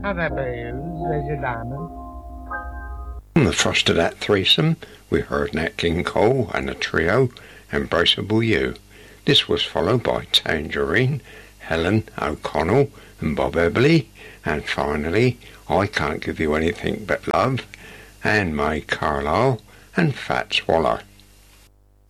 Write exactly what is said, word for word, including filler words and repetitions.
Other blues, there's a diamond. On the first of that threesome, we heard Nat King Cole and the trio Embraceable You. This was followed by Tangerine, Helen O'Connell and Bob Eberly, and finally I Can't Give You Anything But Love, and May Carlisle and Fat Swallow.